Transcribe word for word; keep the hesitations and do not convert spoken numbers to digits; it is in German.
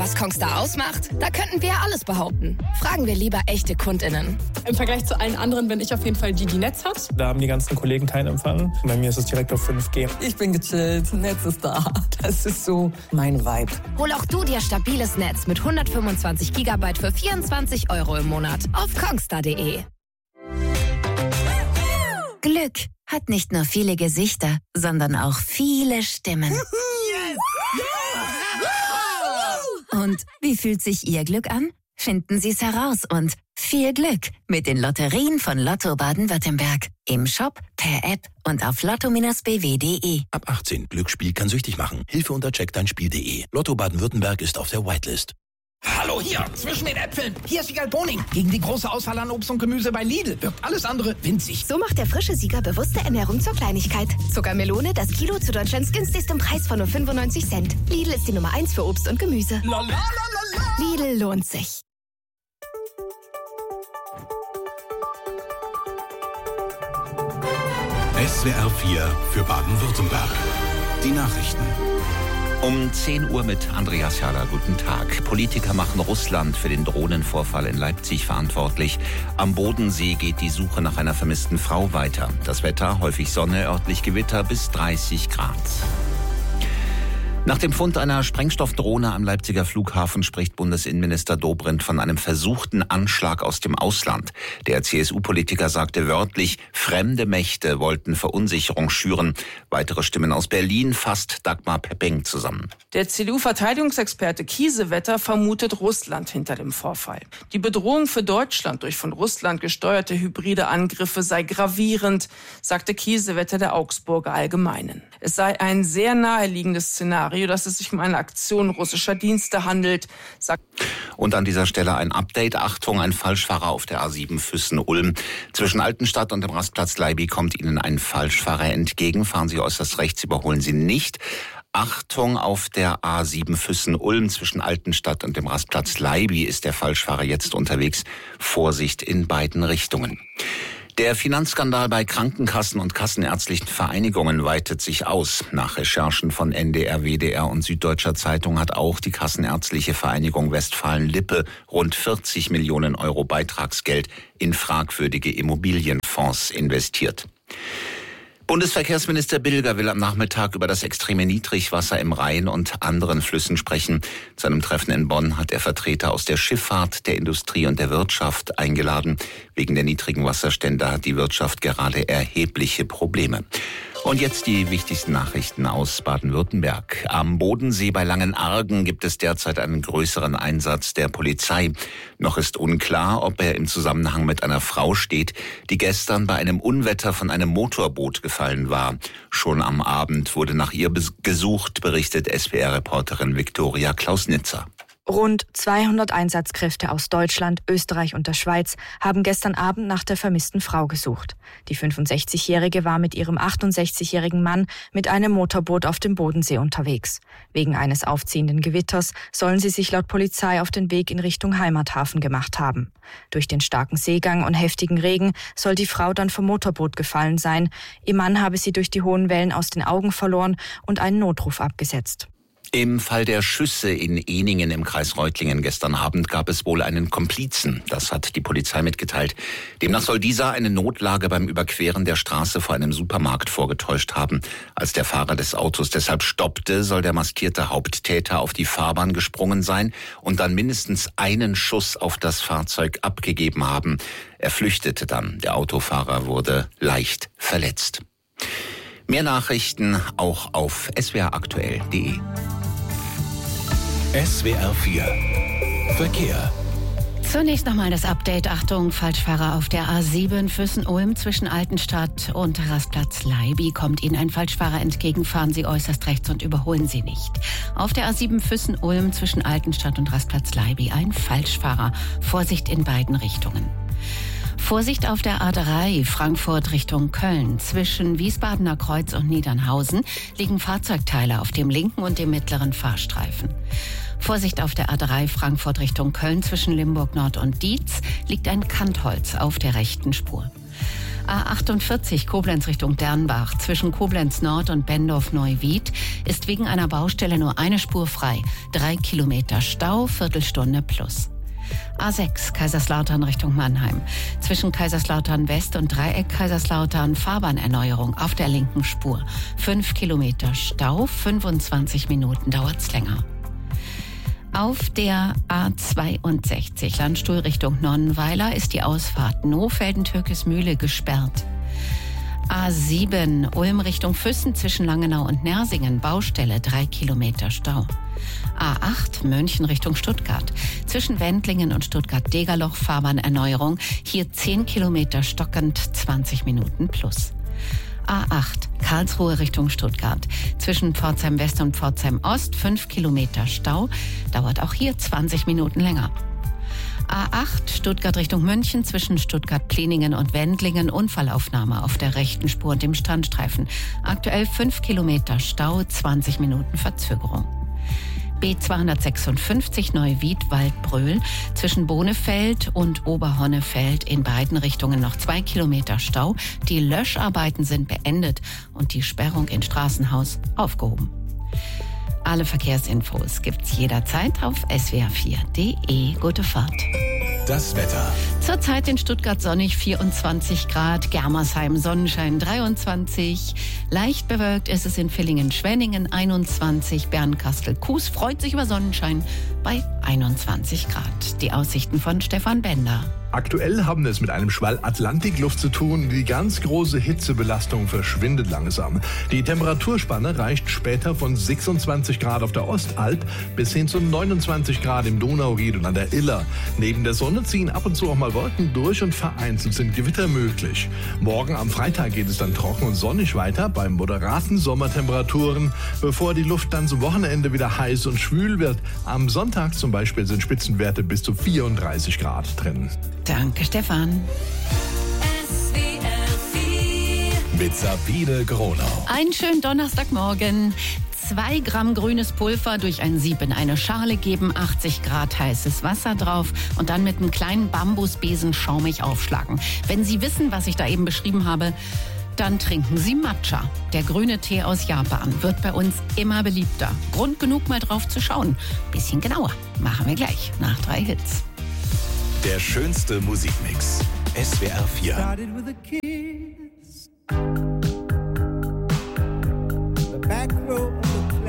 Was Kongstar ausmacht? Da könnten wir ja alles behaupten. Fragen wir lieber echte KundInnen. Im Vergleich zu allen anderen bin ich auf jeden Fall die, die Netz hat. Da haben die ganzen Kollegen keinen Empfang. Bei mir ist es direkt auf fünf G. Ich bin gechillt, Netz ist da. Das ist so mein Vibe. Hol auch du dir stabiles Netz mit hundertfünfundzwanzig Gigabyte für vierundzwanzig Euro im Monat auf kongstar punkt de. Glück hat nicht nur viele Gesichter, sondern auch viele Stimmen. Und wie fühlt sich Ihr Glück an? Finden Sie es heraus und viel Glück mit den Lotterien von Lotto Baden-Württemberg. Im Shop, per App und auf lotto b w punkt de. Ab achtzehn. Glücksspiel kann süchtig machen. Hilfe unter check dein spiel punkt de. Lotto Baden-Württemberg ist auf der Whitelist. Hallo hier, zwischen den Äpfeln. Hier ist Siegal Boning. Gegen die große Auswahl an Obst und Gemüse bei Lidl wirkt alles andere winzig. So macht der frische Sieger bewusste Ernährung zur Kleinigkeit. Zuckermelone, das Kilo zu Deutschlands günstigstem Preis von nur fünfundneunzig Cent. Lidl ist die Nummer eins für Obst und Gemüse. La, la, la, la, la. Lidl lohnt sich. S W R vier für Baden-Württemberg. Die Nachrichten. Um zehn Uhr mit Andreas Jahler. Guten Tag. Politiker machen Russland für den Drohnenvorfall in Leipzig verantwortlich. Am Bodensee geht die Suche nach einer vermissten Frau weiter. Das Wetter, häufig Sonne, örtlich Gewitter bis dreißig Grad. Nach dem Fund einer Sprengstoffdrohne am Leipziger Flughafen spricht Bundesinnenminister Dobrindt von einem versuchten Anschlag aus dem Ausland. Der C S U-Politiker sagte wörtlich, fremde Mächte wollten Verunsicherung schüren. Weitere Stimmen aus Berlin fasst Dagmar Pepping zusammen. Der C D U-Verteidigungsexperte Kiesewetter vermutet Russland hinter dem Vorfall. Die Bedrohung für Deutschland durch von Russland gesteuerte hybride Angriffe sei gravierend, sagte Kiesewetter der Augsburger Allgemeinen. Es sei ein sehr naheliegendes Szenario, dass es sich um eine Aktion russischer Dienste handelt, sagt. Und an dieser Stelle ein Update. Achtung, ein Falschfahrer auf der A sieben Füssen-Ulm. Zwischen Altenstadt und dem Rastplatz Leiby kommt Ihnen ein Falschfahrer entgegen. Fahren Sie äußerst rechts, überholen Sie nicht. Achtung, auf der A sieben Füssen-Ulm zwischen Altenstadt und dem Rastplatz Leiby ist der Falschfahrer jetzt unterwegs. Vorsicht in beiden Richtungen. Der Finanzskandal bei Krankenkassen und kassenärztlichen Vereinigungen weitet sich aus. Nach Recherchen von N D R, W D R und Süddeutscher Zeitung hat auch die Kassenärztliche Vereinigung Westfalen-Lippe rund vierzig Millionen Euro Beitragsgeld in fragwürdige Immobilienfonds investiert. Bundesverkehrsminister Bilger will am Nachmittag über das extreme Niedrigwasser im Rhein und anderen Flüssen sprechen. Zu einem Treffen in Bonn hat er Vertreter aus der Schifffahrt, der Industrie und der Wirtschaft eingeladen. Wegen der niedrigen Wasserstände hat die Wirtschaft gerade erhebliche Probleme. Und jetzt die wichtigsten Nachrichten aus Baden-Württemberg. Am Bodensee bei Langenargen gibt es derzeit einen größeren Einsatz der Polizei. Noch ist unklar, ob er im Zusammenhang mit einer Frau steht, die gestern bei einem Unwetter von einem Motorboot gefallen war. Schon am Abend wurde nach ihr gesucht, berichtet S W R-Reporterin Viktoria Klausnitzer. Rund zweihundert Einsatzkräfte aus Deutschland, Österreich und der Schweiz haben gestern Abend nach der vermissten Frau gesucht. Die fünfundsechzigjährige war mit ihrem achtundsechzigjährigen Mann mit einem Motorboot auf dem Bodensee unterwegs. Wegen eines aufziehenden Gewitters sollen sie sich laut Polizei auf den Weg in Richtung Heimathafen gemacht haben. Durch den starken Seegang und heftigen Regen soll die Frau dann vom Motorboot gefallen sein. Ihr Mann habe sie durch die hohen Wellen aus den Augen verloren und einen Notruf abgesetzt. Im Fall der Schüsse in Ehningen im Kreis Reutlingen gestern Abend gab es wohl einen Komplizen. Das hat die Polizei mitgeteilt. Demnach soll dieser eine Notlage beim Überqueren der Straße vor einem Supermarkt vorgetäuscht haben. Als der Fahrer des Autos deshalb stoppte, soll der maskierte Haupttäter auf die Fahrbahn gesprungen sein und dann mindestens einen Schuss auf das Fahrzeug abgegeben haben. Er flüchtete dann. Der Autofahrer wurde leicht verletzt. Mehr Nachrichten auch auf s w r aktuell punkt de. S W R vier Verkehr. Zunächst nochmal das Update. Achtung, Falschfahrer auf der A sieben Füssen-Ulm zwischen Altenstadt und Rastplatz Leiby. Kommt Ihnen ein Falschfahrer entgegen, fahren Sie äußerst rechts und überholen Sie nicht. Auf der A sieben Füssen-Ulm zwischen Altenstadt und Rastplatz Leiby ein Falschfahrer. Vorsicht in beiden Richtungen. Vorsicht auf der A drei Frankfurt Richtung Köln. Zwischen Wiesbadener Kreuz und Niedernhausen liegen Fahrzeugteile auf dem linken und dem mittleren Fahrstreifen. Vorsicht auf der A drei Frankfurt Richtung Köln. Zwischen Limburg Nord und Dietz liegt ein Kantholz auf der rechten Spur. A achtundvierzig Koblenz Richtung Dernbach zwischen Koblenz Nord und Bendorf-Neuwied ist wegen einer Baustelle nur eine Spur frei. Drei Kilometer Stau, Viertelstunde plus. A sechs Kaiserslautern Richtung Mannheim. Zwischen Kaiserslautern West und Dreieck Kaiserslautern Fahrbahnerneuerung auf der linken Spur. Fünf Kilometer Stau, fünfundzwanzig Minuten dauert's länger. Auf der A zweiundsechzig Landstuhl Richtung Nonnenweiler ist die Ausfahrt Nohfelden-Türkesmühle gesperrt. A sieben Ulm Richtung Füssen zwischen Langenau und Nersingen, Baustelle, drei Kilometer Stau. A acht München Richtung Stuttgart. Zwischen Wendlingen und Stuttgart-Degerloch Fahrbahnerneuerung. Hier zehn Kilometer stockend, zwanzig Minuten plus. A acht Karlsruhe Richtung Stuttgart. Zwischen Pforzheim West und Pforzheim Ost fünf Kilometer Stau. Dauert auch hier zwanzig Minuten länger. A acht Stuttgart Richtung München zwischen Stuttgart-Pleningen und Wendlingen Unfallaufnahme auf der rechten Spur und dem Standstreifen. Aktuell fünf Kilometer Stau, zwanzig Minuten Verzögerung. B zweihundertsechsundfünfzig Neuwied-Waldbröl zwischen Bonefeld und Oberhonnefeld in beiden Richtungen noch zwei Kilometer Stau. Die Löscharbeiten sind beendet und die Sperrung in Straßenhaus aufgehoben. Alle Verkehrsinfos gibt's jederzeit auf s w r vier punkt d e. Gute Fahrt. Das Wetter. Zurzeit in Stuttgart sonnig vierundzwanzig Grad, Germersheim Sonnenschein dreiundzwanzig, leicht bewölkt ist es in Villingen-Schwenningen einundzwanzig, Bernkastel-Kues freut sich über Sonnenschein bei einundzwanzig Grad. Die Aussichten von Stefan Bender. Aktuell haben wir es mit einem Schwall Atlantikluft zu tun. Die ganz große Hitzebelastung verschwindet langsam. Die Temperaturspanne reicht später von sechsundzwanzig Grad auf der Ostalb bis hin zu neunundzwanzig Grad im Donauried und an der Iller. Neben der Sonne ziehen ab und zu auch mal Wolken durch und vereinzelt sind Gewitter möglich. Morgen am Freitag geht es dann trocken und sonnig weiter bei moderaten Sommertemperaturen, bevor die Luft dann zum Wochenende wieder heiß und schwül wird. Am Sonntag zum Beispiel sind Spitzenwerte bis zu vierunddreißig Grad drin. Danke, Stefan. S W R vier mit Sabine Gronau. Einen schönen Donnerstagmorgen. Zwei Gramm grünes Pulver durch ein Sieb in eine Schale geben, achtzig Grad heißes Wasser drauf und dann mit einem kleinen Bambusbesen schaumig aufschlagen. Wenn Sie wissen, was ich da eben beschrieben habe, dann trinken Sie Matcha. Der grüne Tee aus Japan wird bei uns immer beliebter. Grund genug, mal drauf zu schauen. Bisschen genauer. Machen wir gleich nach drei Hits. Der schönste Musikmix. S W R vier.